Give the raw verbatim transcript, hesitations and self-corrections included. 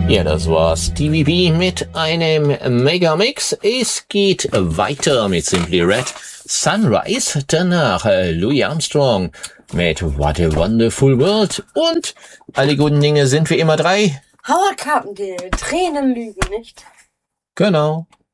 Ja, das war Stevie B mit einem Megamix. Es geht weiter mit Simply Red, Sunrise, danach äh, Louis Armstrong mit What a Wonderful World und alle guten Dinge sind wie immer drei. Howard Carpendale, Tränen lügen nicht. Genau.